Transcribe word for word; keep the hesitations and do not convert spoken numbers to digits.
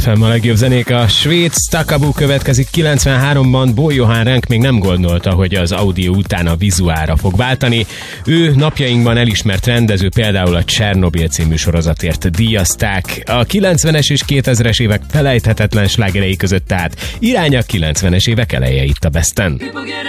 ef em, a legjobb zenék. A svéd Stakabu következik kilencvenháromban. Boy Johan Renck még nem gondolta, hogy az audio után a vizuálra fog váltani. Ő napjainkban elismert rendező, például a Csernobil című sorozatért díjazták. A kilencvenes és kétezres évek felejthetetlen slágerei között tehát irány a kilencvenes évek eleje itt a Besten.